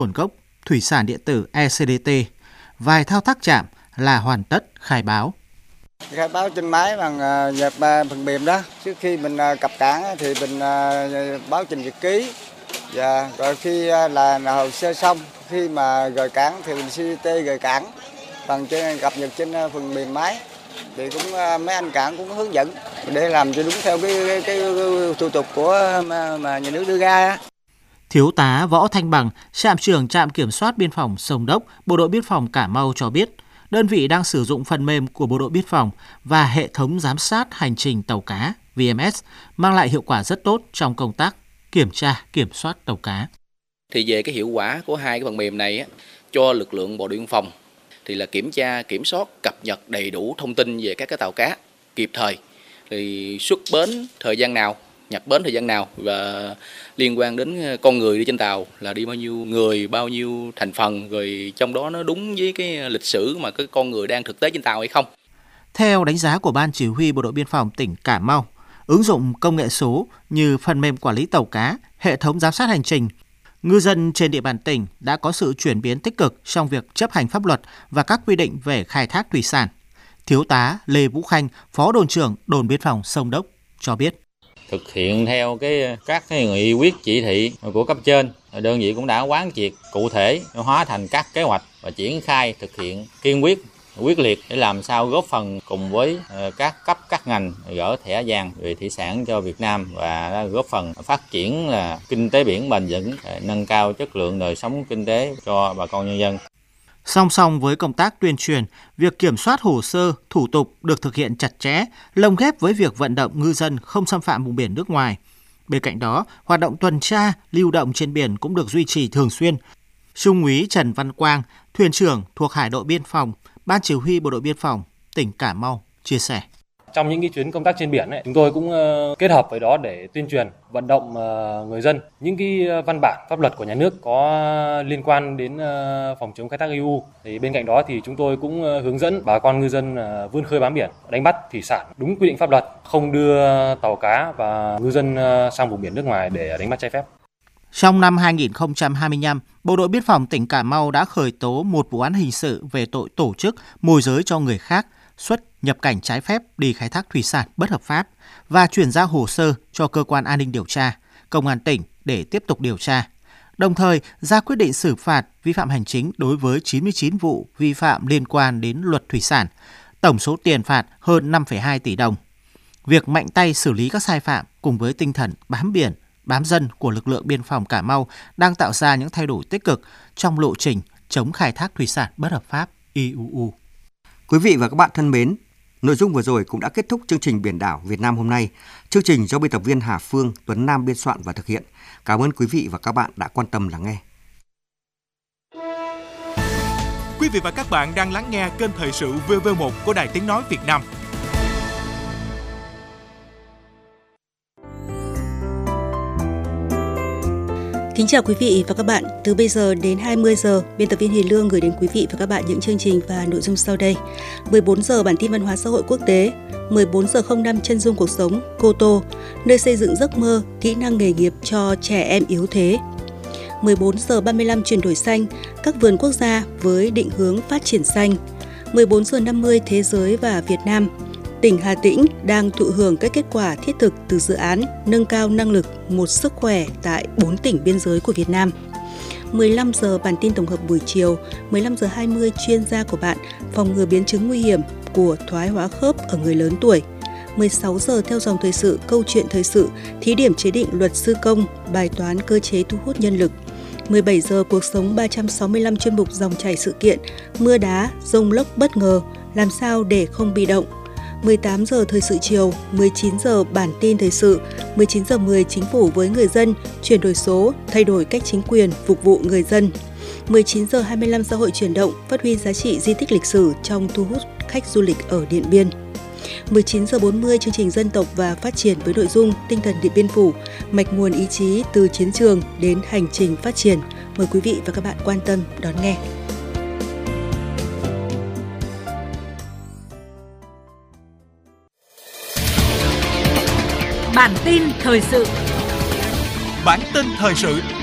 nguồn gốc thủy sản điện tử ECDT, vài thao tác chạm là hoàn tất khai báo. Khai báo trên máy bằng nhập phần mềm đó. Trước khi mình cập cảng thì mình báo trình nhật ký. Và rồi khi là hồ sơ xong, khi mà rời cảng thì mình CT rời cảng bằng trên cập nhật trên phần mềm máy. Thì cũng mấy anh cảng cũng hướng dẫn để làm cho đúng theo cái thủ tục của mà nhà nước đưa ra. Thiếu tá Võ Thanh Bằng, trạm trưởng trạm kiểm soát biên phòng Sông Đốc, Bộ đội Biên phòng Cà Mau cho biết, đơn vị đang sử dụng phần mềm của Bộ đội Biên phòng và hệ thống giám sát hành trình tàu cá VMS mang lại hiệu quả rất tốt trong công tác kiểm tra, kiểm soát tàu cá. Thì về cái hiệu quả của hai cái phần mềm này cho lực lượng Bộ đội Biên phòng thì là kiểm tra, kiểm soát, cập nhật đầy đủ thông tin về các cái tàu cá kịp thời, thì xuất bến thời gian nào, nhập bến thời gian nào, và liên quan đến con người đi trên tàu là đi bao nhiêu người, bao nhiêu thành phần, rồi trong đó nó đúng với cái lịch sử mà cái con người đang thực tế trên tàu hay không. Theo đánh giá của Ban Chỉ huy Bộ đội Biên phòng tỉnh Cà Mau, ứng dụng công nghệ số như phần mềm quản lý tàu cá, hệ thống giám sát hành trình, ngư dân trên địa bàn tỉnh đã có sự chuyển biến tích cực trong việc chấp hành pháp luật và các quy định về khai thác thủy sản. Thiếu tá Lê Vũ Khanh, Phó đồn trưởng đồn biên phòng Sông Đốc cho biết. Thực hiện theo các nghị quyết chỉ thị của cấp trên, đơn vị cũng đã quán triệt cụ thể hóa thành các kế hoạch và triển khai thực hiện kiên quyết liệt để làm sao góp phần cùng với các cấp các ngành gỡ thẻ vàng về thủy sản cho Việt Nam và góp phần phát triển là kinh tế biển bền vững, nâng cao chất lượng đời sống kinh tế cho bà con nhân dân. Song song với công tác tuyên truyền, việc kiểm soát hồ sơ, thủ tục được thực hiện chặt chẽ, lồng ghép với việc vận động ngư dân không xâm phạm vùng biển nước ngoài. Bên cạnh đó, hoạt động tuần tra, lưu động trên biển cũng được duy trì thường xuyên. Trung úy Trần Văn Quang, thuyền trưởng thuộc Hải đội Biên phòng, Ban Chỉ huy Bộ đội Biên phòng tỉnh Cà Mau chia sẻ. Trong những cái chuyến công tác trên biển chúng tôi cũng kết hợp với đó để tuyên truyền, vận động người dân những cái văn bản pháp luật của nhà nước có liên quan đến phòng chống khai thác IUU. Thì bên cạnh đó thì chúng tôi cũng hướng dẫn bà con ngư dân vươn khơi bám biển, đánh bắt thủy sản đúng quy định pháp luật, không đưa tàu cá và ngư dân sang vùng biển nước ngoài để đánh bắt trái phép. Trong năm 2025, Bộ đội Biên phòng tỉnh Cà Mau đã khởi tố một vụ án hình sự về tội tổ chức môi giới cho người khác xuất nhập cảnh trái phép đi khai thác thủy sản bất hợp pháp và chuyển giao hồ sơ cho cơ quan an ninh điều tra, công an tỉnh để tiếp tục điều tra. Đồng thời, ra quyết định xử phạt vi phạm hành chính đối với 99 vụ vi phạm liên quan đến luật thủy sản, tổng số tiền phạt hơn 5,2 tỷ đồng. Việc mạnh tay xử lý các sai phạm cùng với tinh thần bám biển, bám dân của lực lượng biên phòng Cà Mau đang tạo ra những thay đổi tích cực trong lộ trình chống khai thác thủy sản bất hợp pháp IUU. Quý vị và các bạn thân mến, nội dung vừa rồi cũng đã kết thúc chương trình Biển đảo Việt Nam hôm nay. Chương trình do biên tập viên Hà Phương, Tuấn Nam biên soạn và thực hiện. Cảm ơn quý vị và các bạn đã quan tâm lắng nghe. Quý vị và các bạn đang lắng nghe kênh Thời sự VV1 của Đài Tiếng nói Việt Nam. Kính chào quý vị và các bạn. Từ bây giờ đến 20 giờ, biên tập viên Hiền Lương gửi đến quý vị và các bạn những chương trình và nội dung sau đây. 14 giờ bản tin văn hóa xã hội quốc tế, 14 giờ 05 chân dung cuộc sống, Cô Tô, nơi xây dựng giấc mơ, kỹ năng nghề nghiệp cho trẻ em yếu thế. 14 giờ 35 chuyển đổi xanh, các vườn quốc gia với định hướng phát triển xanh. 14 giờ 50 thế giới và Việt Nam. Tỉnh Hà Tĩnh đang thụ hưởng các kết quả thiết thực từ dự án nâng cao năng lực một sức khỏe tại 4 tỉnh biên giới của Việt Nam. 15 giờ bản tin tổng hợp buổi chiều, 15 giờ 20 chuyên gia của bạn phòng ngừa biến chứng nguy hiểm của thoái hóa khớp ở người lớn tuổi. 16 giờ theo dòng thời sự, câu chuyện thời sự, thí điểm chế định luật sư công, bài toán cơ chế thu hút nhân lực. 17 giờ cuộc sống 365 chuyên mục dòng chảy sự kiện, mưa đá, dông lốc bất ngờ, làm sao để không bị động. 18 giờ thời sự chiều, 19 giờ bản tin thời sự, 19 giờ 10 chính phủ với người dân, chuyển đổi số, thay đổi cách chính quyền phục vụ người dân. 19 giờ 25 xã hội chuyển động, phát huy giá trị di tích lịch sử trong thu hút khách du lịch ở Điện Biên. 19 giờ 40 chương trình dân tộc và phát triển với nội dung tinh thần Điện Biên Phủ, mạch nguồn ý chí từ chiến trường đến hành trình phát triển. Mời quý vị và các bạn quan tâm đón nghe. Bản tin thời sự. Bản tin thời sự